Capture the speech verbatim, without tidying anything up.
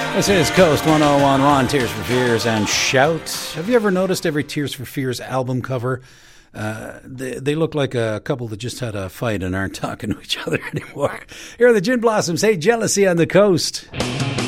This is Coast one oh one one, Tears for Fears and Shout. Have you ever noticed every Tears for Fears album cover? Uh, they, they look like a couple that just had a fight and aren't talking to each other anymore. Here are the Gin Blossoms. Hey, Jealousy on the Coast.